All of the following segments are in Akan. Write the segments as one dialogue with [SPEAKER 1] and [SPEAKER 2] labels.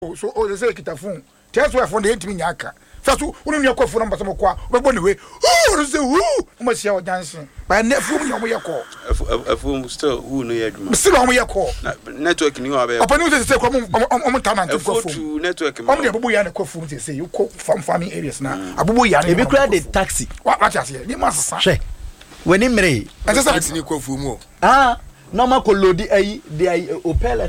[SPEAKER 1] so o say kita phone test we phone dey ntimi nyaka first we no yakọ phone number some kwa we bo ni we o say who mo sia o jansen by na phone ni o mo yakọ
[SPEAKER 2] phone still who no yaduma
[SPEAKER 1] still o mo yakọ
[SPEAKER 2] network ni wa be
[SPEAKER 1] opani we say kwa mo talent kwa
[SPEAKER 2] phone network
[SPEAKER 1] o mo dey abubu ya na kwa phone say you go farming areas na abubu ya na
[SPEAKER 3] e be cry the taxi
[SPEAKER 1] what you say ni masasa
[SPEAKER 3] hwe we ni mre
[SPEAKER 1] taxi
[SPEAKER 4] ni kwa phone o
[SPEAKER 3] normal ko load ayi dey Opel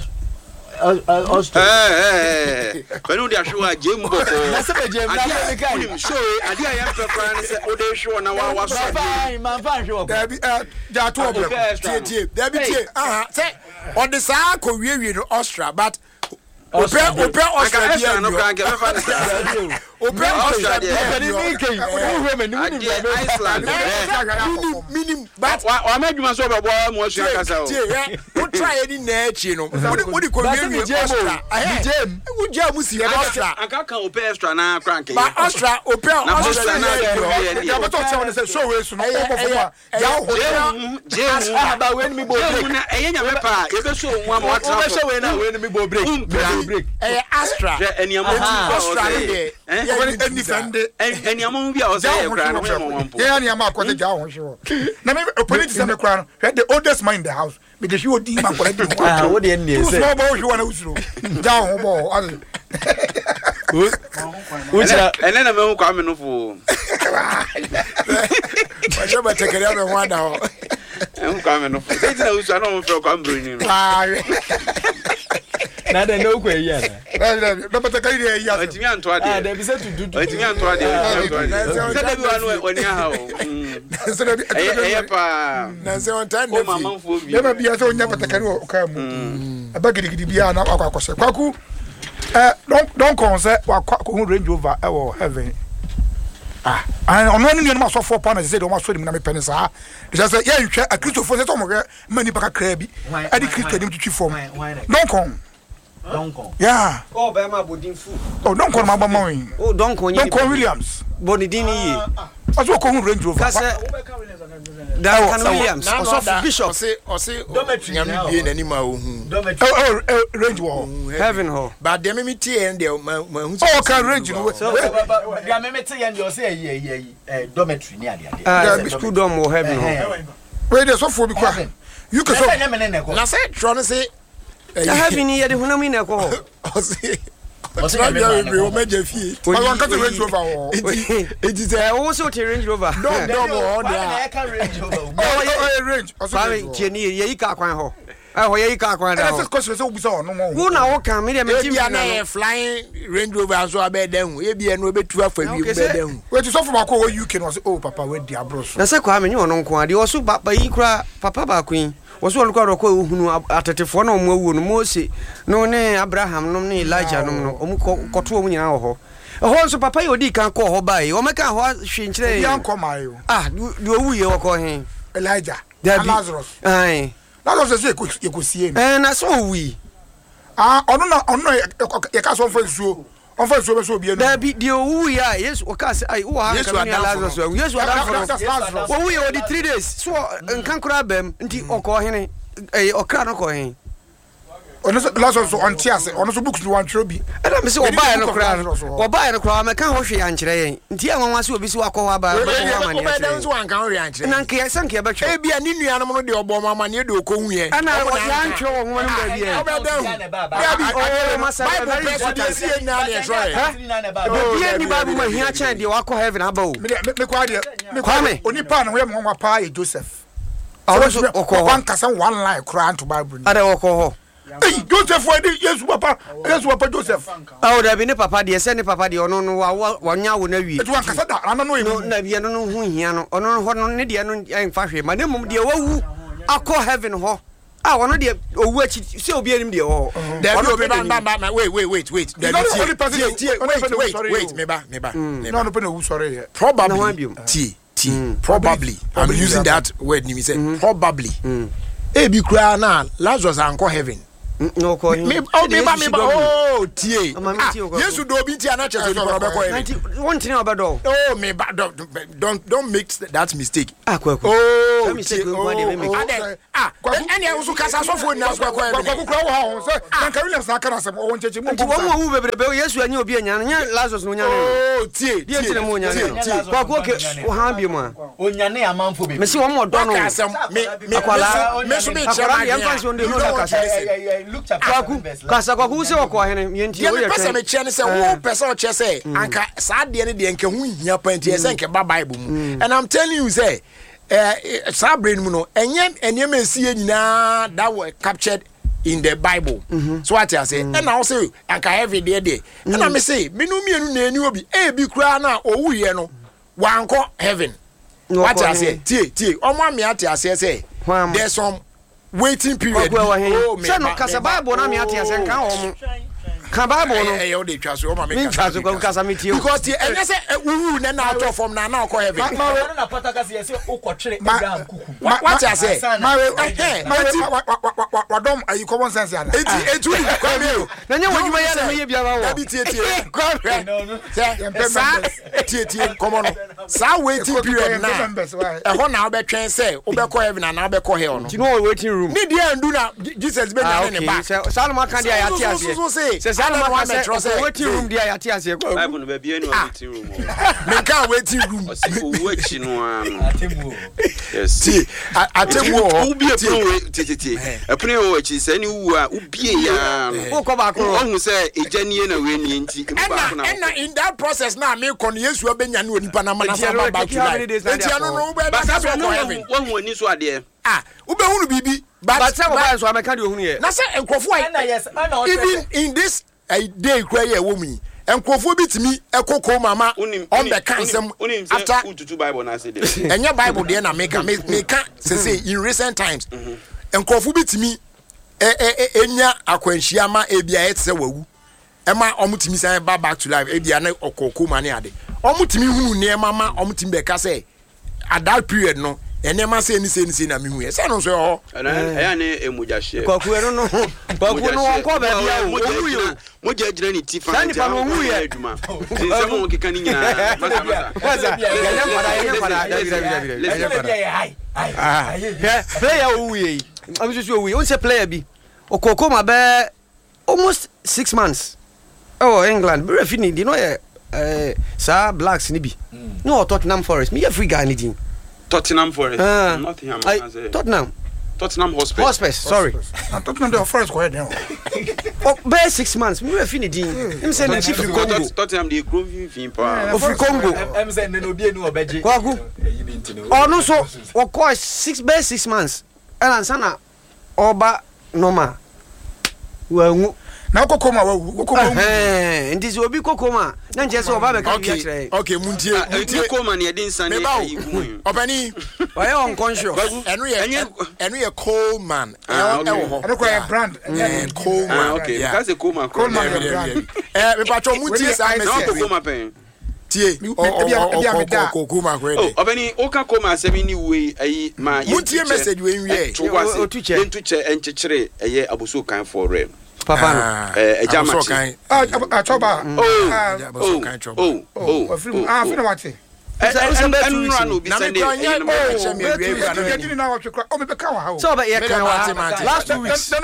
[SPEAKER 2] When they are sure Jim Boko,
[SPEAKER 3] na se be Jim na me kai
[SPEAKER 2] show adi I am preparing say o dey show na wa so
[SPEAKER 3] man fan show
[SPEAKER 1] there be there two of them
[SPEAKER 4] tie there be tie say on the sa ko wie no Austria but Opel Austria dia
[SPEAKER 2] no kan ke fa
[SPEAKER 4] Opel Austria dia
[SPEAKER 3] ni kai o hwe me ni
[SPEAKER 2] Iceland
[SPEAKER 4] minim but
[SPEAKER 2] wa madwuma so bebo mo asu akasa o
[SPEAKER 4] we try any na echi no we ko wie Austria we jam si Austria
[SPEAKER 2] akaka Opel extra na crank
[SPEAKER 4] but Austria Opel Austria
[SPEAKER 1] ya beto tell me say show we so no ya ho
[SPEAKER 3] ba when me bo break
[SPEAKER 2] na enya me pa e be so nwa mo atra
[SPEAKER 3] o be show we na when me bo break
[SPEAKER 4] Astra
[SPEAKER 2] eniamo
[SPEAKER 4] Astra de
[SPEAKER 1] any friend
[SPEAKER 2] eniamo bi a o say e kra no mo wampo
[SPEAKER 1] yeah eniamo akote ja ho hwe na me opani ti say me kra no the oldest man in the house because she would man collect the
[SPEAKER 3] what dey dey say
[SPEAKER 1] small boy you want to usuro ja ho bo
[SPEAKER 2] ene na me hu kwa me no fo
[SPEAKER 4] wa je ba tekere me ho da ho
[SPEAKER 2] hu kwa me no fo sei na usu na mo fo kwa mbro ni
[SPEAKER 3] na de no kwa ya
[SPEAKER 1] na bata kai dey ya
[SPEAKER 2] otimi anto ade
[SPEAKER 3] de be say to do
[SPEAKER 2] otimi anto ade say de bi wa no oni ha o
[SPEAKER 1] so de
[SPEAKER 2] pa
[SPEAKER 4] na se on tan
[SPEAKER 2] o mama fo bi
[SPEAKER 1] e ba bia so nya bata kai o ka mu abagirigidi bia na akwa kwaku don't concern wa Range Rover e wo heaven ono ni no so 4 pounds say do ma so ni na me penny sa just say yeah hwe a Christopher say to mo mani baka kra bi adi Christo ni twitwi form don't come yeah
[SPEAKER 5] oh be ma bodin fu
[SPEAKER 1] oh don't come ma ba ma wen
[SPEAKER 5] oh don't come
[SPEAKER 1] Williams
[SPEAKER 5] bonidin yi
[SPEAKER 1] aso ko Range Rover
[SPEAKER 5] Dan Williams also Bishop
[SPEAKER 4] say nyam bi na ni ma ohun
[SPEAKER 1] Range wo
[SPEAKER 5] Heaven ho
[SPEAKER 4] but dem me tie en de ma hu
[SPEAKER 1] oh kan Range no
[SPEAKER 3] ya me tie en de o say dormitory ni ade
[SPEAKER 5] school dorm wo Heaven ho
[SPEAKER 1] we dey so for bi kwa you can so
[SPEAKER 4] na say tro no say
[SPEAKER 5] Heaven ye de hunami na ko
[SPEAKER 4] o say o meje fie
[SPEAKER 1] I want to Range Rover
[SPEAKER 4] it is
[SPEAKER 5] also to Range Rover
[SPEAKER 4] dom on
[SPEAKER 3] there ka Range Rover
[SPEAKER 1] range also
[SPEAKER 5] Sorry tieni ye ka kwan ho ho ye ka kwan da
[SPEAKER 1] ho question say obusa no mo
[SPEAKER 5] wo na wo kan me de me tim
[SPEAKER 4] na flying Range Rover so abedan hu e bia no obetu afa wi bedan hu
[SPEAKER 1] we to so for ko UK no say oh papa we dia bros
[SPEAKER 5] na say kwa me nyo no nko ade wo so ba yi kura papa ba kwin wo so lo kwa ko hunu atetefo na mo awu no Mose no ne Abraham no ne Elijah no no omu koto omu nyina ho ho so papa ye odi kan ko ho bai o meka ho hwe nkire
[SPEAKER 1] ya nko mayo
[SPEAKER 5] di owu ye wo ko hen
[SPEAKER 1] Elijah Lazarus Lazarus say ye ko sie
[SPEAKER 5] na so owu
[SPEAKER 1] ono ye ka so fo nsuo on fa so be so bia no
[SPEAKER 5] da bi di owu ya Yesu o ka say ai wo ha kan ni Lazarus Yesu adam owu ye odi 3 days so nkan kura bam nti o ko hen okra no ko hen
[SPEAKER 1] ono so Lazarus on tiase ono so books no wan tro bi
[SPEAKER 5] ada me say obaye no kura me kan ho hwe ya nkire yen nti anwanwa se obi si wakọ ho aba amane
[SPEAKER 4] ya obaye so wan kan ho ya nkire
[SPEAKER 5] na nke sanke ya betwe
[SPEAKER 4] e bia ni nua no mo de obo amane de okohu ye
[SPEAKER 5] ana o ya nkire wo ho no ba bia
[SPEAKER 4] ya bi
[SPEAKER 5] o masa
[SPEAKER 4] Bible verse dey na na try
[SPEAKER 5] bia ni Bible ma hia chan de wakọ heaven aba o
[SPEAKER 1] me kwa de me oni pa na ho ye mo nwa pa ye Joseph
[SPEAKER 5] awo so okọ
[SPEAKER 1] one kasa one line kra to Bible ni
[SPEAKER 5] ada okọ ho
[SPEAKER 1] Joseph we Yesu papa Joseph
[SPEAKER 5] da bi ne papa de se ne papa de ono no wa nya wo na wi
[SPEAKER 1] etu an kasa da ana no
[SPEAKER 5] no na bi no hu hia no ono ho no ne de no en fa hwe ma ne mum de wawu akọ heaven ho wono de owu achi se obi anim de ho
[SPEAKER 4] ono be ba wait wait me ba
[SPEAKER 1] no pe no wu sorry
[SPEAKER 4] probably I'm using that word ni me say probably e bi kura na Lazarus anko heaven
[SPEAKER 5] No ko.
[SPEAKER 4] Me oh tie. Yesu do bi tie na cheso do be ko e.
[SPEAKER 5] One thing about do.
[SPEAKER 4] Oh me don't make that mistake.
[SPEAKER 5] Kwaku.
[SPEAKER 4] Oh,
[SPEAKER 5] that mistake we go dey make.
[SPEAKER 4] Any also kasa so for na so ko e.
[SPEAKER 1] Kwaku kura wo ha so Nanka Williams na kana sem o ncheche mu.
[SPEAKER 5] Nti wo mu bebrebe Yesu anya obi anya nya Lazarus no nya no.
[SPEAKER 4] Oh tie.
[SPEAKER 5] Die tie mu nya no. Kwaku ke wo ha bi mu a.
[SPEAKER 3] Onyane amanfo be.
[SPEAKER 5] Me si wo mo do no.
[SPEAKER 4] Me
[SPEAKER 5] akwala
[SPEAKER 4] me so be
[SPEAKER 5] akwala ya fancy on dey no na kasa.
[SPEAKER 3] Look chapter.
[SPEAKER 5] Kwaku kasa kwaku se wo ko ahene yenti wo
[SPEAKER 4] ye
[SPEAKER 5] ye
[SPEAKER 4] pese me che ne se wo pese o che se anka saa de ne de nke hu hia panti ye se nke ba Bible mu. And I'm telling you say saa brain mu no enye me sie nyina that were captured in the Bible. So what I say and now say anka every day there. And I me say me no mienu na eni obi bi kura na owu ye no wanko heaven. What I say tie omo me ate ase say there's some waiting period.
[SPEAKER 5] Oh me no kasa Bible na me ate ase nka omo ka Bible no
[SPEAKER 4] e o dey twa so o ma me
[SPEAKER 5] twa so kasa me tie
[SPEAKER 4] because tie enye say wu na na out from na ko heaven
[SPEAKER 3] na pataka say ukotwere Abraham kuku.
[SPEAKER 4] What I say
[SPEAKER 1] wadom ayi common sense ya na.
[SPEAKER 4] Etu kwa me
[SPEAKER 5] na nya wadwuma ya na me ye bia ba wo
[SPEAKER 4] abi tie tie come on sa waiting period na e ho na obetwen say obekọ heaven na obekọ hell no
[SPEAKER 5] you know waiting room
[SPEAKER 4] ni dia ndu na Jesus be nya ne ba
[SPEAKER 5] Salomon kan dia ya tie ase se Salomon kan say waiting room dia ya tie ase ko
[SPEAKER 2] Bible no be bia ni waiting room
[SPEAKER 4] me kan waiting room
[SPEAKER 2] o si o wachi no ano
[SPEAKER 3] Atemu.
[SPEAKER 2] yes
[SPEAKER 4] tie atemu
[SPEAKER 2] o bi tie epune o wachi se ni wu a ubie ya no
[SPEAKER 5] o ko ba ko
[SPEAKER 2] ohun se ejanie na we ni enti
[SPEAKER 4] and in that process na me kon Yesu obenya ne onipa na mana sa back to life enti anu no be
[SPEAKER 2] but
[SPEAKER 4] that's
[SPEAKER 2] that's
[SPEAKER 4] what
[SPEAKER 2] heaven won woni so ade
[SPEAKER 4] ube hunu bibi
[SPEAKER 5] but say ba so ameka de ohunu ye
[SPEAKER 4] na say enkrofo even in this day kura ye wo mu enkrofo bitimi ekoko mama on be kansem after
[SPEAKER 2] ututu Bible na say dey
[SPEAKER 4] enya Bible dey na meka say in recent times enkrofo bitimi enya akwanhia ma ebia etse wawu ema omutimi say back to life ebia na okoko ma ne ade omutimi hunu ne mama omutimi be ka say at that period no enema say ni na mehu e say no so ho
[SPEAKER 2] ya ne emuja hye
[SPEAKER 5] kwaku no kwaku no won ko ba bia wo
[SPEAKER 2] moja gira ni tifa
[SPEAKER 5] sani pa no hu ye
[SPEAKER 2] aduma se mo keka ni nyina
[SPEAKER 5] masa ya player hu ye amsusu hu ye on say player bi okoko ma be almost 6 months oh England be refi ni di no ye sa blacks ni bi no Tottenham Forest me ye free guy ni din
[SPEAKER 2] Tottenham Forest Nottingham Tottenham Hotspur
[SPEAKER 1] Sorry. Tottenham the first go ahead now.
[SPEAKER 5] Oh, be 6 months. Me refi ni din. Him say ni chief Congo.
[SPEAKER 2] Tottenham dey grow fin pa.
[SPEAKER 5] Of Congo.
[SPEAKER 3] Em say no obi enu obeje.
[SPEAKER 5] Kwaku. Oh no so we call 6 months. And answer na oba normal. Wa
[SPEAKER 1] Na kokoma wa
[SPEAKER 5] ndisi obi kokoma na nje se oba be ka bia kire
[SPEAKER 4] okay muntie
[SPEAKER 2] kokoma ne dey nsan ne
[SPEAKER 4] obani
[SPEAKER 5] why unconscious
[SPEAKER 4] enu ye Coleman
[SPEAKER 1] enu ko brand
[SPEAKER 4] Coleman
[SPEAKER 2] okay because Coleman
[SPEAKER 4] me pacho muntie sa message
[SPEAKER 2] kokoma pen
[SPEAKER 4] tie kokoma kwede
[SPEAKER 2] obani oka koma asemi ni we ayi ma
[SPEAKER 4] muntie message we nwie
[SPEAKER 2] entuche enchechire eye aboso kan for rem
[SPEAKER 5] papa no
[SPEAKER 2] ejamachi
[SPEAKER 1] atoba
[SPEAKER 2] oh
[SPEAKER 1] fina wate
[SPEAKER 5] so but last 2 weeks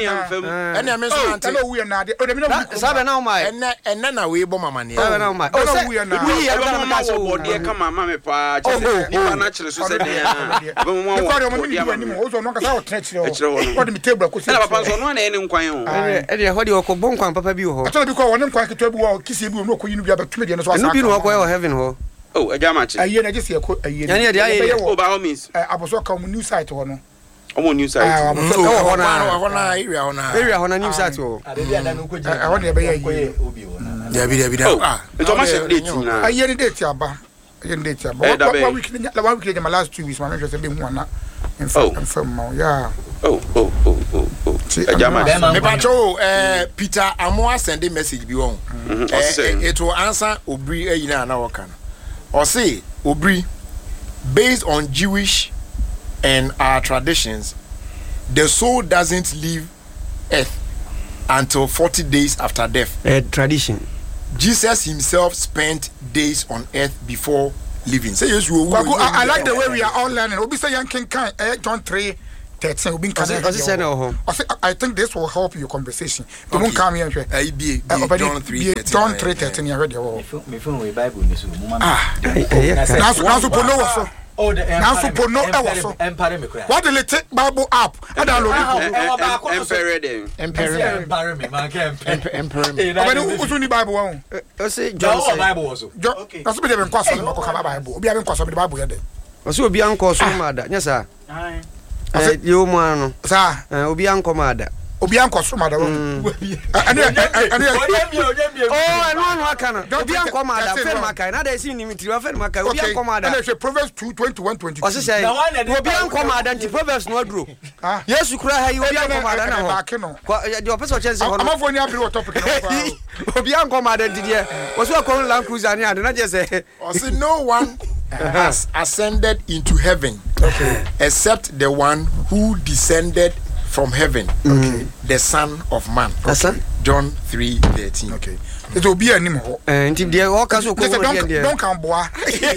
[SPEAKER 5] sabe na my
[SPEAKER 4] enna na we bo mama ne
[SPEAKER 5] sabe na my we are going to pass over
[SPEAKER 2] there come mama me pa ni pa na kire so se dey papa so no na ene nkwan o
[SPEAKER 5] e dey ho dey okobon nkwan papa bi ho
[SPEAKER 1] ato bi ko won nkwan keto bi wo kisi bi no ko yinu bi abetume dey no so asa
[SPEAKER 5] no bi no ko e heaven ho
[SPEAKER 2] oh ejamachi
[SPEAKER 1] aye na jesi ko aye
[SPEAKER 5] yani dey aye
[SPEAKER 2] oh by all means
[SPEAKER 1] aboso ka mu new site ho no
[SPEAKER 2] omo new site
[SPEAKER 4] ho na area
[SPEAKER 5] ho na new site ho
[SPEAKER 3] abi ada no ko ji
[SPEAKER 1] ho na be aye
[SPEAKER 3] obi ho na
[SPEAKER 4] bi
[SPEAKER 2] to ma she date na
[SPEAKER 1] aye ni date aba aye ni date aba one week my last 2 weeks man just be hu na in fact ma yeah
[SPEAKER 2] ejamachi
[SPEAKER 4] me pacho Peter Amoa send a message bi won it will answer Obri ayina na woka or say Obri based on Jewish and our traditions the soul doesn't leave earth until 40 days after death.
[SPEAKER 5] Tradition.
[SPEAKER 4] Jesus himself spent days on earth before living. Say yes,
[SPEAKER 1] I like the way we are all learning. Obi say John 3:13. Obi I think this will help your conversation. You won't come here.
[SPEAKER 4] John 3:13.
[SPEAKER 1] John 3:13. You read your
[SPEAKER 3] Bible.
[SPEAKER 1] Now so oh, the what will it take Bible app? I download it. Emperor. Bible.
[SPEAKER 5] Say John
[SPEAKER 3] Bible also.
[SPEAKER 1] That's what they've crossed on the Bible. We haven't crossed the Bible yet.
[SPEAKER 5] Also be uncle so mad. Yes, sir. You man, sir. Obi uncle mad. Obi uncle so mad. Oh, I know can. Obi uncle mad. Fair maka. Na dey see ni fair maka. Obi uncle mad.
[SPEAKER 1] And Proverbs 2:21-22.
[SPEAKER 5] Osi say Obi uncle mad anti Proverbs no duro. Yes kura ha Obi uncle mad na ho. The person chance ho.
[SPEAKER 1] Am for ni abri topic no.
[SPEAKER 5] Obi uncle mad anti there. Osi akon Land Cruiser ni ade na je say.
[SPEAKER 4] Osi no one has ascended into heaven except the one who descended from heaven, the Son of Man. John 3:13.
[SPEAKER 1] Okay. It will be a name.
[SPEAKER 5] And if they all can so
[SPEAKER 1] don't come boy.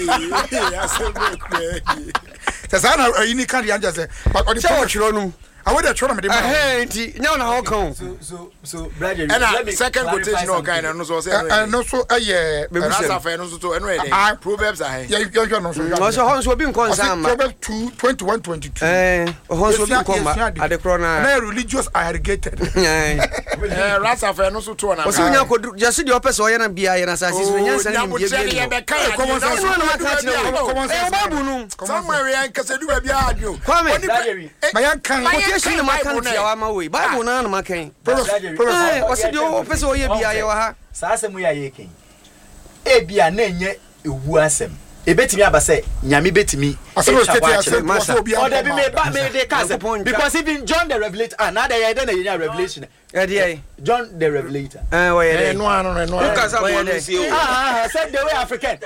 [SPEAKER 1] The son of a unique country and just but on the I would have shown them.
[SPEAKER 5] Hey, no, how come?
[SPEAKER 3] So, Brother,
[SPEAKER 4] and second quotation, no kind of no so,
[SPEAKER 1] and also a year,
[SPEAKER 4] Proverbs. I
[SPEAKER 5] also Hans will be in concern.
[SPEAKER 1] Proverbs 2:21-22.
[SPEAKER 5] Hans will be combat at the corner.
[SPEAKER 1] Religious irrigated.
[SPEAKER 4] Rasafa no so to na.
[SPEAKER 5] Osi nya ko just the opposite oya na bia na asase so nya san ni bia bia.
[SPEAKER 4] Come somewhere we an kase du bia adwo.
[SPEAKER 1] My kan
[SPEAKER 5] Bible na na makan. Osi the opposite oya bia ye wa ha.
[SPEAKER 3] Sa asem ya ye ken. E bia na enye ewu asem. Ebetimi abase nyame betimi because even John the Revelator now they don't know revelation John the Revelator said the way African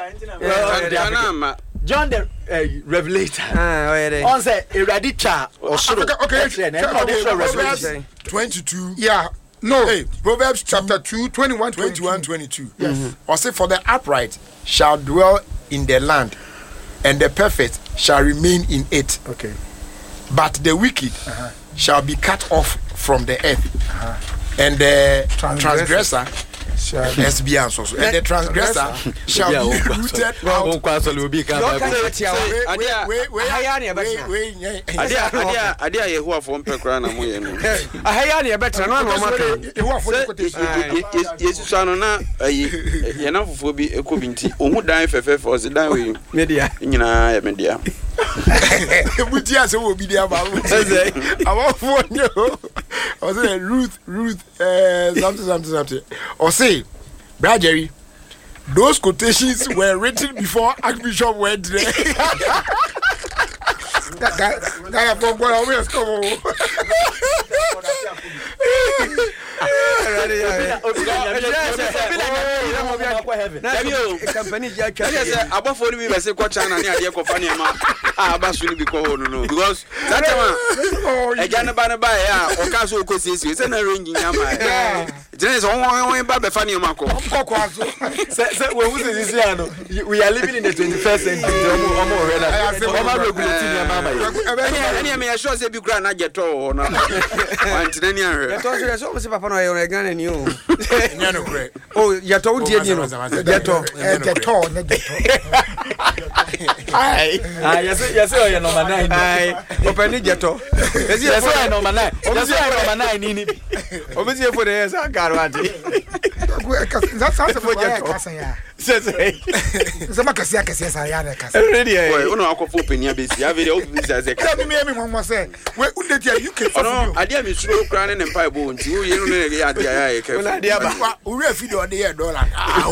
[SPEAKER 3] John the Revelator on say eradicha
[SPEAKER 4] Proverbs 22
[SPEAKER 1] no, hey, Proverbs chapter 2:21-22.
[SPEAKER 4] Yes. Or say, for the upright shall dwell in the land, and the perfect shall remain in it.
[SPEAKER 1] Okay.
[SPEAKER 4] But the wicked shall be cut off from the earth, and the transgressor shall be answered. And the transgressor shall be rooted out. Something. Or say, Brad Jerry, those quotations were written before Archbishop went there.
[SPEAKER 1] That guy from what always come over.
[SPEAKER 2] Because that time I can't buy or castle courses. It's an arranging.
[SPEAKER 3] We are living in the 21st century.
[SPEAKER 2] I sure say you can't get all.
[SPEAKER 5] Oh, you told you
[SPEAKER 3] yes, number 9.
[SPEAKER 5] Open it, Jeto.
[SPEAKER 3] Yes, number 9. Number 9 in it.
[SPEAKER 5] Obviously, for the years, I got
[SPEAKER 1] that sounds like a some Cassias, I had a Cassia.
[SPEAKER 2] Already, I know how open your business. I have it. Tell me, one was saying, where would you can follow? I dare be slow crying and pipe bones. You know,
[SPEAKER 4] we feed on the air dollar.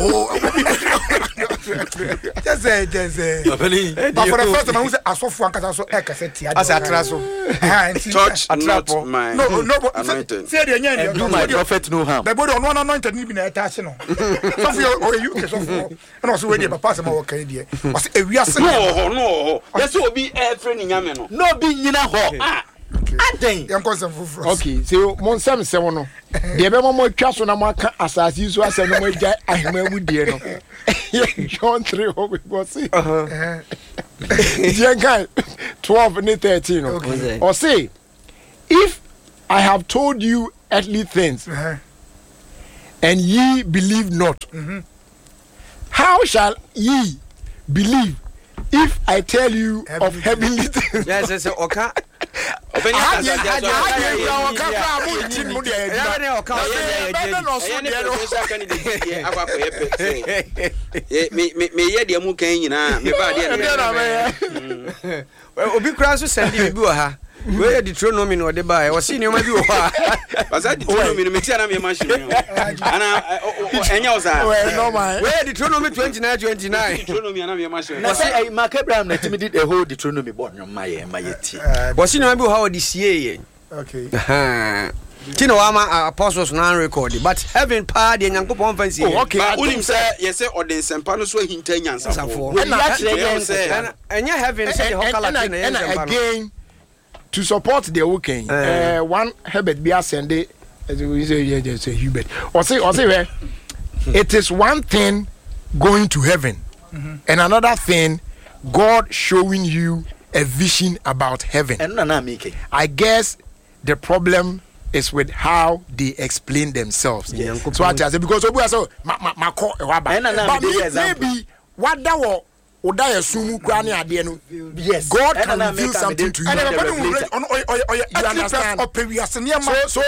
[SPEAKER 1] Just say, but for the first time, I saw one because I saw as a trasso.
[SPEAKER 2] Touch, not my anointed.
[SPEAKER 1] Say the
[SPEAKER 3] do my prophet know how.
[SPEAKER 1] The body on one anointed even attaching. Or you can and also when you pass more Canadian. Was a no. Yes, will be a friend in Yameno.
[SPEAKER 3] No being in a hole.
[SPEAKER 1] Aden. Yam consent for.
[SPEAKER 4] Okay, so mon sam se wono. De be mo twa so na mo aka asase so asem no mo gya ahema mu die no. John 3 ho we go see. Guy 12 and 13 no. Or say if I have told you earthly things and ye believe not, how shall ye believe if I tell you of heavenly things?
[SPEAKER 5] Yes, okay. Obi kura so send me bi ha. We Deuteronomy no de ba e o see ne ma bi o ha.
[SPEAKER 2] Basa Deuteronomy no me tia na me ma shime. Ana enya o sa.
[SPEAKER 4] We normal.
[SPEAKER 5] We Deuteronomy 29.
[SPEAKER 2] Deuteronomy na me ma shime.
[SPEAKER 3] Na say Mark Abraham na timi did a whole Deuteronomy board no ma ye ti.
[SPEAKER 5] O see ne ma bi o ha o di sie ye.
[SPEAKER 1] Okay.
[SPEAKER 5] Tino wa apostles na record but heaven pa de Nyankopon fancy.
[SPEAKER 4] Okay.
[SPEAKER 2] Unim say yes say orden sempa no so hinta nyansa fo.
[SPEAKER 5] Enya heaven say hokala na
[SPEAKER 4] and again to support the working one Herbert be ascended as we say Hubert or say where it is one thing going to heaven and another thing God showing you a vision about heaven. I guess the problem is with how they explain themselves. Yes. So I say because obu say maybe what that was Odaya sumu kwani ade no. Yes. God can reveal something to you. You understand? So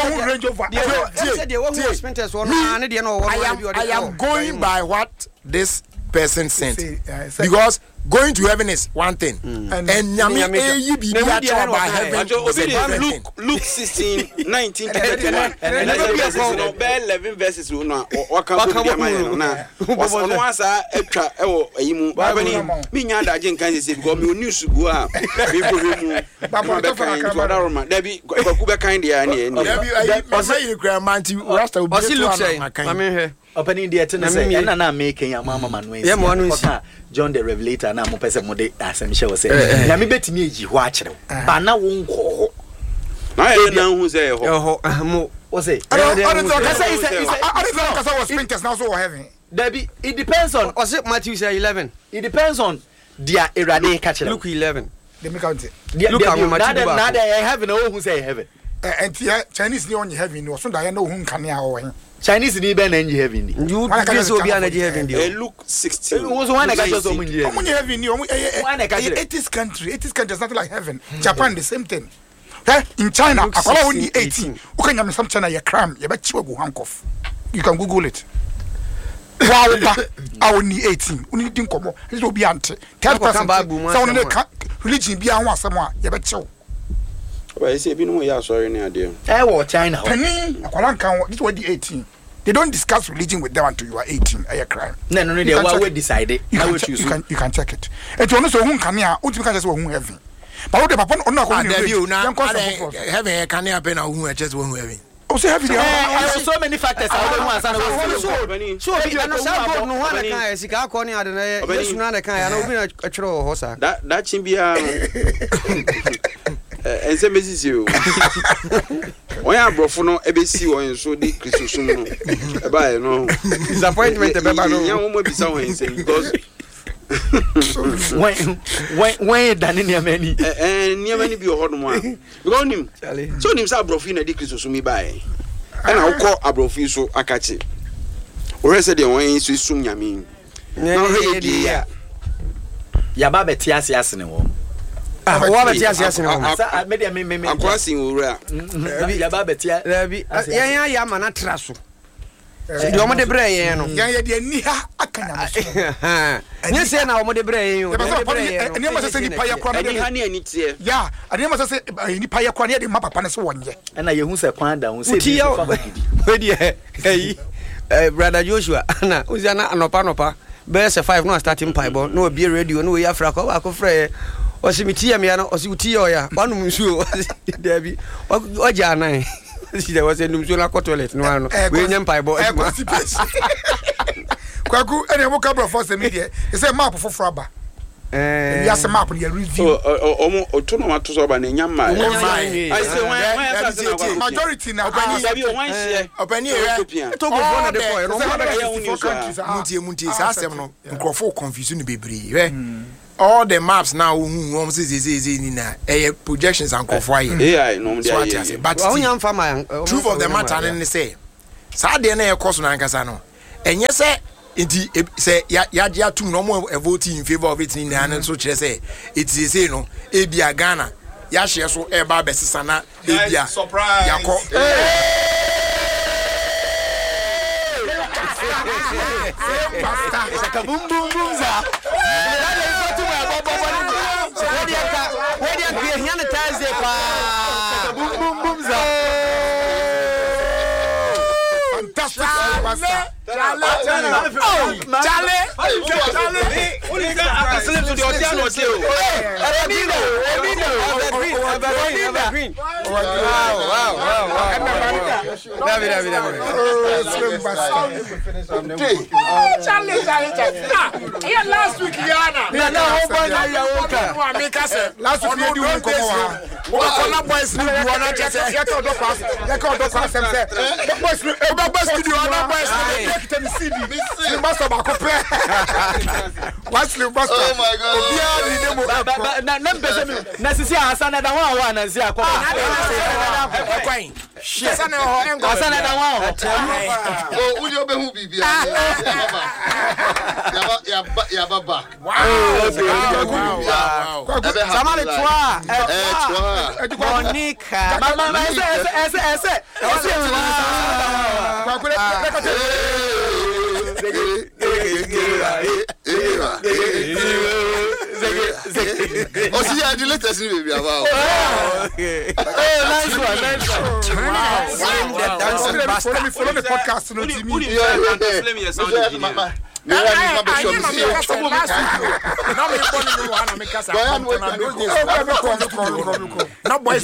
[SPEAKER 4] I am going by what this person sent. Because going to heaven is one thing. And nyame eyi bi about heaven.
[SPEAKER 2] Luke 16:19 to 21. And 11 verses no waka go dia man na. Ono asa etwa ewo ayimu. Abani mi nya daje nkan se because me news go a me go mu. Baba to fara ka ba. Dabi kwaku be kan dia na ni.
[SPEAKER 4] Dabi I say you cry manti rasta obi to na kan.
[SPEAKER 5] Amen.
[SPEAKER 3] Opening the attendance and na making your mama Manuel. John the Revelator na mo pese mo de asem she was say. Na me betimi eji ho a kire. Ba na wo nko.
[SPEAKER 2] Na ye na hu say ho.
[SPEAKER 3] Mo o say.
[SPEAKER 1] I was sprinters now so heavy.
[SPEAKER 3] Debbie, it depends on
[SPEAKER 5] was it Matthew 11.
[SPEAKER 3] It depends on their erade ka kire.
[SPEAKER 5] Luke 11.
[SPEAKER 1] They make count.
[SPEAKER 5] Look at Matthew.
[SPEAKER 3] Na they heaven no who say heaven.
[SPEAKER 1] And Chinese ni on heaven no so that you know who can ya
[SPEAKER 3] Chinese ni be na nji heaven ni.
[SPEAKER 5] You place obi na nji heaven dio.
[SPEAKER 2] Luke 16.
[SPEAKER 3] Who one ka just omo nji heaven.
[SPEAKER 1] Omo heaven ni omo it is country is nothing like heaven. Japan the same thing. In China akola only 18. Ukanya me some China ye cram ye be chiwe go handcuff. You can Google it. Wow, I only 18. Uni din komo. This will be ante. 10%. So on religion be an asem a ye be chiwe.
[SPEAKER 2] Well, say bi no ya sorry na ade.
[SPEAKER 3] Wo China.
[SPEAKER 1] Penny akola kan this will be 18. They don't discuss religion with them until you are 18. A crime.
[SPEAKER 3] No, they will decide it.
[SPEAKER 1] You can check it. And you know so who can ya? Ultimate can just who heaven. But what the papa on not
[SPEAKER 4] heaven can happen who just who heaven.
[SPEAKER 1] Oh, say heaven.
[SPEAKER 3] There are so many factors.
[SPEAKER 5] So you know God no one can sika koni ade na Yesu na na kan ya na obi na atwere ho sa.
[SPEAKER 2] That chimbia ense mesisi o. Oya brofo no ebesi won so di Christosum no. E ba e no.
[SPEAKER 5] Disappointment e beba no.
[SPEAKER 2] Ya wo mo bisa won ense because
[SPEAKER 3] when dani ni amani
[SPEAKER 2] ni amani bi ho no mo a. Because nim. So nim sa brofo na di Christosum mi ba e. Na wo ko abrofi so akachi. O rese de won so sum nyame. Na he di ya.
[SPEAKER 3] Ya ba beti ase ne wo.
[SPEAKER 5] Wa beti ase ne wo.
[SPEAKER 3] Sa media me
[SPEAKER 2] akwasi owura.
[SPEAKER 3] Ya ba beti.
[SPEAKER 5] Labi. Ya ma na traso. Di omo de bre yen no.
[SPEAKER 1] Ya de ni ha akanya so.
[SPEAKER 5] Nye se na omo de bre yen yo.
[SPEAKER 1] Eni ma se ni pa ya kwa
[SPEAKER 2] na. Eni ha ne ani tie.
[SPEAKER 1] Ya, eni ma se ni pa ya kwa na de ma papa ne so wonje.
[SPEAKER 3] Na ye hu se kwan da hu se bi.
[SPEAKER 5] We di brother Joshua na uzana anopa bese 5 no starting pipe no obi radio no we afra ko ba ko frɛ osimiti ya me na osiuti ya wanum nsuo Dabi oja nan si there was endum so na ko toilet no ano we nyam pipe
[SPEAKER 1] kwaku ene mo kabro for se media e say map for aba Yes, a map, you review.
[SPEAKER 2] Autonomous to Soba and Yama. I say,
[SPEAKER 1] majority now.
[SPEAKER 4] Open here. Talk of one of confusion be all the maps now projections and but truth of the matter and say Saturday na course na nkasa no enye se enti say ya tum no mo vote in favor of it ni na so kire say it is say no e bia Ghana ya hye so e ba besesa na e bia yakọ
[SPEAKER 3] Saka boom boom boom za.
[SPEAKER 4] Last week,
[SPEAKER 6] oh my God. Oh, see, I delete this baby. Okay. Nice one.
[SPEAKER 1] Turn it up. Follow the podcast. No boys,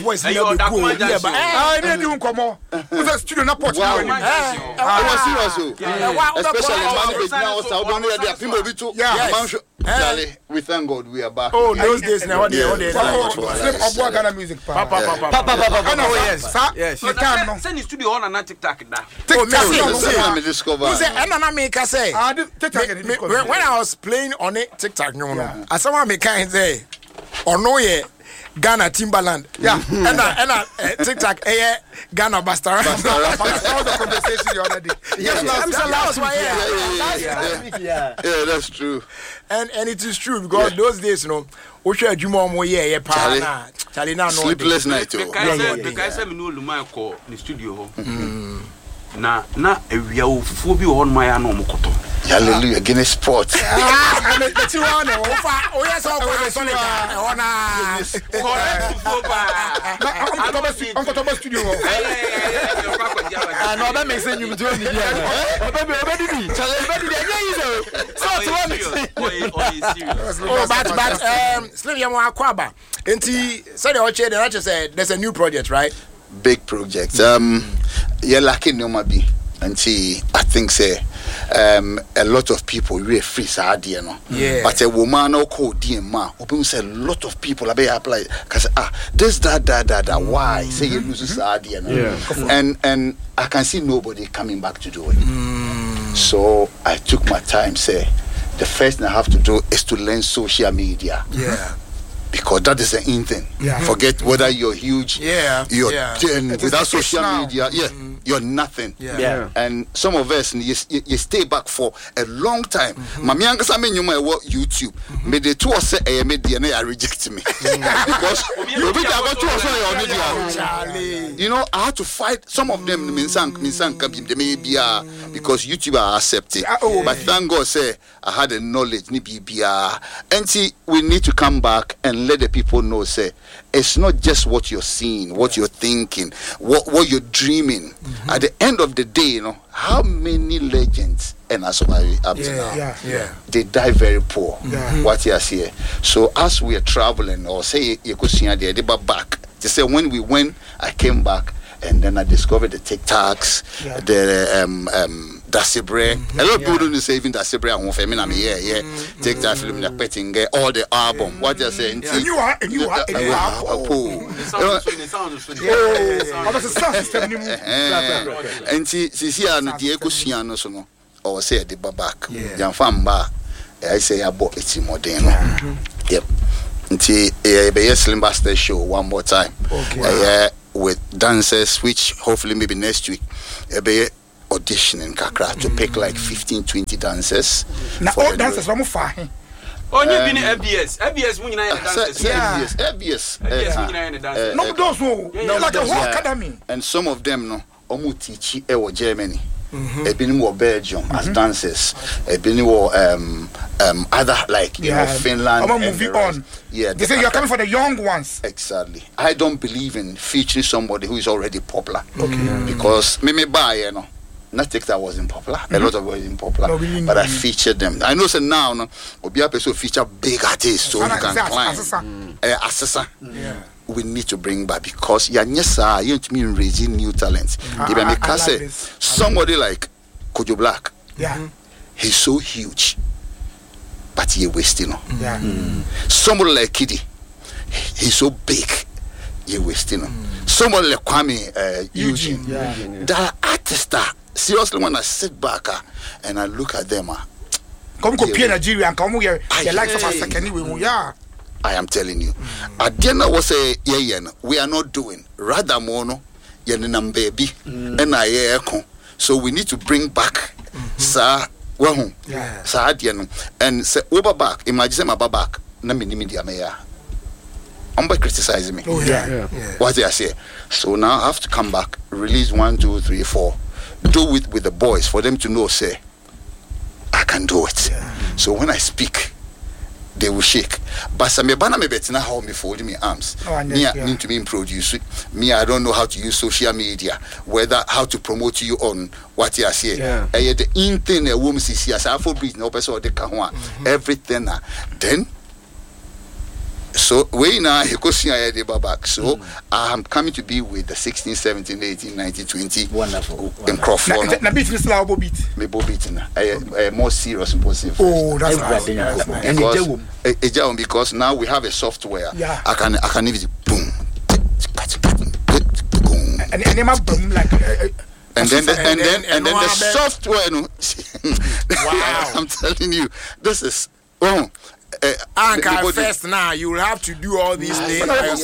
[SPEAKER 6] we thank God we are back.
[SPEAKER 4] Oh, those days now.
[SPEAKER 1] Ghana music.
[SPEAKER 2] Yes. Send the studio on and TikTok.
[SPEAKER 4] When I was playing on it, TikTok, I saw me kind say, or no, yeah. Ghana Timbaland, yeah, and TikTok, Ghana Bastard. All the conversation the other day.
[SPEAKER 6] Yeah, that's true.
[SPEAKER 4] And it is true because those days, you know, we should do more. Charlie, now
[SPEAKER 6] sleepless night.
[SPEAKER 2] Because I'm no Luma call the studio. Na we are full be on my anomokoto.
[SPEAKER 6] Hallelujah, Guinness Sport.
[SPEAKER 4] There's a new project, right?
[SPEAKER 6] Big project. You're lacking no maybe. And see, I think say a lot of people really free Sadia, no.
[SPEAKER 4] Yeah.
[SPEAKER 6] But a woman or called DMA, open say a lot of people apply because this that why say you lose Sadia, no. Yeah. And I can see nobody coming back to do it. So I took my time. Say the first thing I have to do is to learn social media.
[SPEAKER 4] Yeah.
[SPEAKER 6] Because that is the in thing. Yeah. Forget whether you're huge, without social media, you're nothing.
[SPEAKER 3] Yeah.
[SPEAKER 6] And some of us, you stay back for a long time. Mami angasa me nyuma ewo YouTube. Me de to say media na reject me. Because you know, I had to fight some of them minsan kabim de me bia because YouTube are accepted. But thank God say I had the knowledge ni bia. And see, we need to come back and let the people know say it's not just what you're seeing, what you're thinking, what you're dreaming. At the end of the day, you know, how many legends and up to now they die very poor. What you see. So as we are traveling, or say you could see they back. They say when we went, I came back and then I discovered the TikToks, Dasebre. A lot of people don't say even Dasebre and Femina. Yeah. Take that film, the petting, all the album. What you're saying?
[SPEAKER 1] You are.
[SPEAKER 6] And see, and Diego Siano Sono, or say the Babak, Jan Famba. I say I bought it in Modena. Yep. Until a Slim Bastard show one more time. Okay. With dancers, which hopefully maybe next week, be auditioning Kakra to pick like 15-20 dancers.
[SPEAKER 1] Now all dancers are fine.
[SPEAKER 2] Oh, you've been FBS. FBS when you know dancers.
[SPEAKER 6] FBS.
[SPEAKER 1] No, those who like a whole academy.
[SPEAKER 6] And some of them no, omu teach Germany. Been more Belgium as dancers. Been more other like Finland.
[SPEAKER 1] I'm moving on.
[SPEAKER 6] Yeah,
[SPEAKER 1] they say you're coming for the young ones.
[SPEAKER 6] Exactly. I don't believe in featuring somebody who is already popular. Because me buy not TikTok wasn't popular. A lot of wasn't popular, but I featured them. I know. So now, Obia Peso feature big artists so you can climb. Assessor. We need to bring back because you need to raising new talents. Somebody like Kojo Black, he's so huge, but he's wasting. Somebody like Kiddy, he's so big, he's wasting. Somebody like Kwame Eugene, the artists that seriously when I sit back and I look at them,
[SPEAKER 1] come compare Nigeria and come here, the likes of us anyway.
[SPEAKER 6] I am telling you. At the end of was we are not doing rather mono yenam baby and I so we need to bring back sir and say over back imagine my back na me media mayor I'm criticizing me. What I say. So now I have to come back, release 1, 2, 3, 4, do it with the boys for them to know say I can do it. So when I speak they will shake. But some bana me betina how me folding me arms. Me need to be produce. Me I don't know how to use social media, whether how to promote you on what you are saying. The in thing a woman see as Afrobeat no person de kahwa everything then so we now he goes here the back. So I'm coming to be with the 16, 17, 18, 19, 20.
[SPEAKER 3] Wonderful.
[SPEAKER 6] In Crawford.
[SPEAKER 1] Na beat is like beat.
[SPEAKER 6] Me beat na more serious and positive.
[SPEAKER 1] Oh, that's nice.
[SPEAKER 6] Because now we have a software. I can even boom.
[SPEAKER 1] And boom like
[SPEAKER 6] and then the software wow. I'm telling you this is
[SPEAKER 4] Anchor first now you will have to do all these things.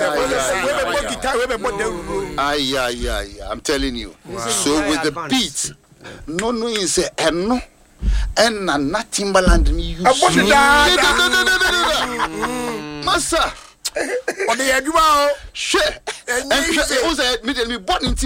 [SPEAKER 6] I'm telling you. So with the beat, no is a no and na Timbaland me use. Massa.
[SPEAKER 1] On the edua
[SPEAKER 6] share. And it was a me born into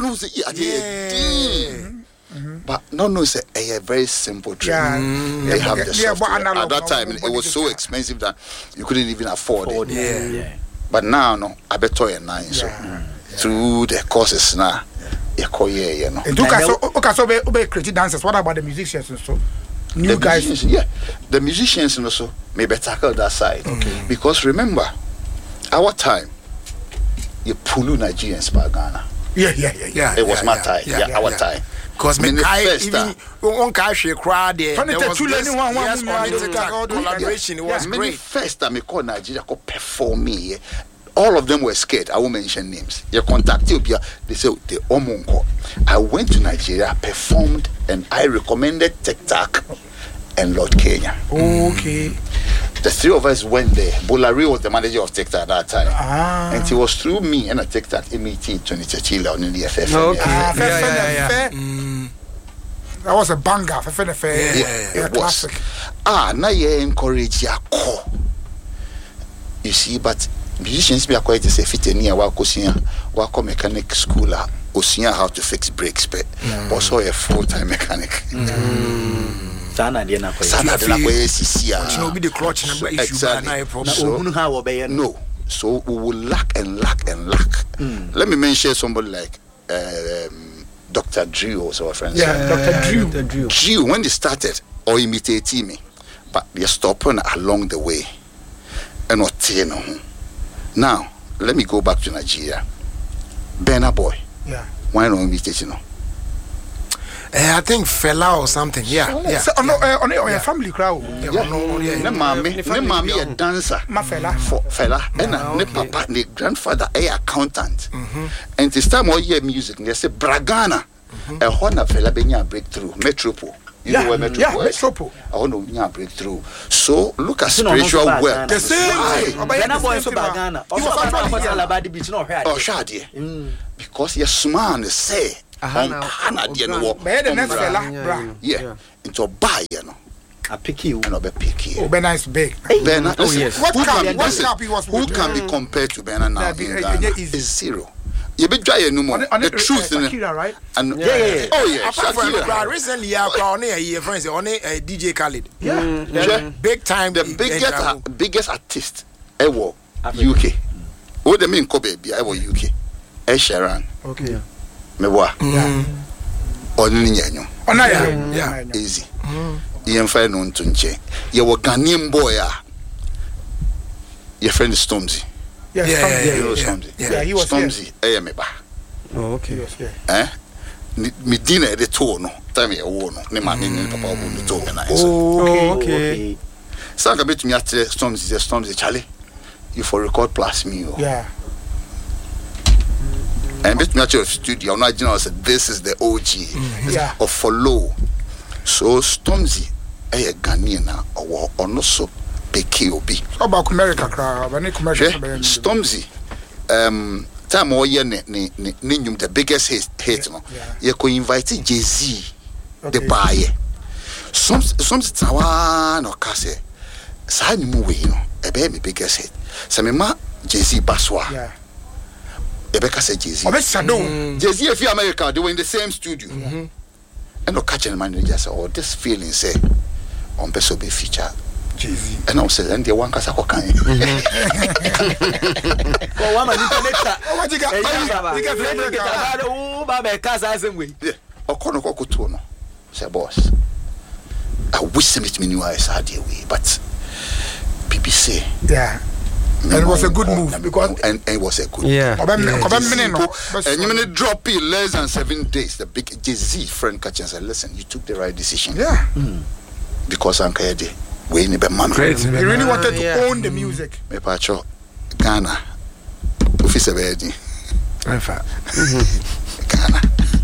[SPEAKER 6] but no, it's a very simple trick. They have the software. At that time, it was so expensive that you couldn't even afford it. But now, no, I bet toy and nine. So through the courses now, you know.
[SPEAKER 1] Okay, so be creative dancers. What about the musicians and so? New guys,
[SPEAKER 6] the musicians also maybe tackle that side. Because remember, our time, you pull Nigerians by Ghana. It was my time. Our time.
[SPEAKER 4] Because me even one cash crowd there was collaboration. It was great.
[SPEAKER 6] First time I called Nigeria could perform me. All of them were scared. I won't mention names. You contact you, they say the Omonko. I went to Nigeria, performed, and I recommended TikTok and Lord Kenya.
[SPEAKER 1] Okay.
[SPEAKER 6] The three of us went there. Bolari was the manager of TikTok at that time. And it was through me and a TikTok MET 2013 on the FF.
[SPEAKER 1] That was a banger.
[SPEAKER 6] It was. Now you encourage your core. You see, but musicians be quite to say fit near wako mechanic school or how to fix brakes, but also a full-time mechanic.
[SPEAKER 3] Sana be the
[SPEAKER 4] clutch number issue.
[SPEAKER 6] No. So we will lack. Let me mention somebody like Dr. Drew, also our friend.
[SPEAKER 1] Dr.
[SPEAKER 6] Drew, when they started, or imitating me, but they stopping along the way. And what now, let me go back to Nigeria. Burna Boy. Why not imitate
[SPEAKER 4] I think Fela or something. Yeah.
[SPEAKER 1] So on your family crowd.
[SPEAKER 6] Ne mami a dancer.
[SPEAKER 1] Ma Fela.
[SPEAKER 6] For Fela. And ne papa, ne grandfather a accountant. And this time all year music, they say Bragana. A Hona Fela benya breakthrough. Metropole. You know where Metropole is?
[SPEAKER 1] Metropole.
[SPEAKER 6] I want to benya breakthrough. So look at spiritual wealth.
[SPEAKER 1] The same.
[SPEAKER 6] Because yes, man say. Yeah, into buy, you know.
[SPEAKER 3] I pick you.
[SPEAKER 6] And I'll be picky.
[SPEAKER 1] Oh, Ben is big.
[SPEAKER 6] Ben,
[SPEAKER 5] yes.
[SPEAKER 1] What
[SPEAKER 6] can be compared to Ben now? Is zero. You be dry no more. The truth in it,
[SPEAKER 1] right?
[SPEAKER 6] And yeah. Oh yeah.
[SPEAKER 4] Shakira. Recently, I found a friend on a DJ Khaled.
[SPEAKER 6] Yeah.
[SPEAKER 4] Big time.
[SPEAKER 6] The biggest artist ever UK. What the mean Kobe be ever UK? Ed Sheeran.
[SPEAKER 1] Okay.
[SPEAKER 6] Mewa. Oniyanyo.
[SPEAKER 1] Yeah.
[SPEAKER 6] Easy. Yemfa no ntunche. Ye wo Ghanaian boy your friend is Stormzy.
[SPEAKER 1] Yeah,
[SPEAKER 6] he was Stormzy. Meba.
[SPEAKER 5] Oh, okay.
[SPEAKER 6] Me dinner the tour no. Time e wo no. Ne man ne papa wo no to me na.
[SPEAKER 5] Oh, okay.
[SPEAKER 6] Sanga bet me atre Stormzy Charlie. You for record plus me.
[SPEAKER 1] Yeah.
[SPEAKER 6] And bet me at your studio, now I said this is the OG of follow. So Stormzy, a Ghanaian or no so PKOB.
[SPEAKER 1] About America crowd, any commercial.
[SPEAKER 6] Stormzy, time all year the biggest hit no. You could invite Jay-Z, the buyer. Stormzy tawa no kase. Sa ni mu we no, e be me biggest hit. Sa me ma Jay-Z baswa.
[SPEAKER 1] Yeah.
[SPEAKER 6] Rebecca said Jay-Z. Jay-Z, if you America, they were in the same studio. And no catching the manager said, oh, this feeling say, on person be feature Jay-Z. And I said, and the one casa cocaine.
[SPEAKER 3] Well, one man,
[SPEAKER 1] what you got?
[SPEAKER 6] Say, boss, I wish me knew I saw the way, but BBC.
[SPEAKER 1] Yeah. And it was a good move because
[SPEAKER 6] and it was a good
[SPEAKER 1] and you
[SPEAKER 6] drop it less than 7 days. The big Jay-Z friend catch and said, listen, you took the right decision.
[SPEAKER 1] Yeah.
[SPEAKER 6] Because I'm Kayade, we need be man.
[SPEAKER 1] He really wanted to own the music.
[SPEAKER 6] Me pacho Ghana. Officer Bedi. Ghana.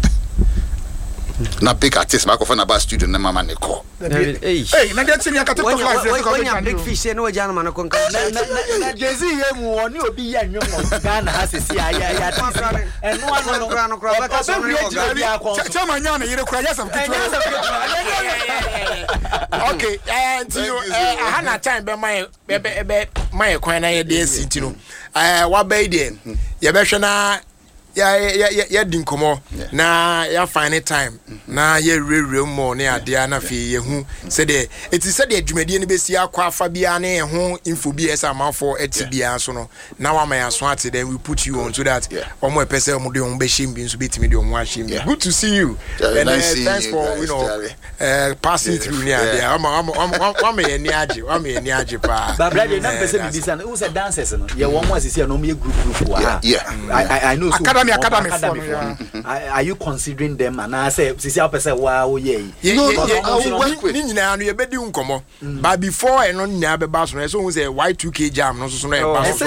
[SPEAKER 6] Na big artist microphone about studio na mama ne call.
[SPEAKER 1] Hey, na get senior ka TikTok live.
[SPEAKER 5] When you big fish no jana man ko nka.
[SPEAKER 3] Na Jay-Z ye mu oni obi ya nwom Ghana asesi ya and no kra ka so no go.
[SPEAKER 1] Chama nya na yire kra ya sam kitwa.
[SPEAKER 4] Okay, and you hana time be my kwan na ye dey sit no. Wa be dey. Ye be hwe na ya din komo na ya find time na ya rere mo na ade na fe ye hu se de eti se de adwumade ne besi akwa afa bia na ye hu info bi esa manfo eti bia so no na wa ma ya so ate then we put you on so that omo e pese omo de on be shim bi so betimi de omo ashim bi. Good to see you. And thanks for you know passing through near there. Wa me ni age pa.
[SPEAKER 3] But brother na pese bi bisa who say dancers no ye wo mo asisi no me group wa. I know so Academy for, are you considering them and I say sisi apese wa wo ye
[SPEAKER 4] ni nyina no ye bedi nkomo but before no nyina be ba so no so who say Y2K jam no so no e ba so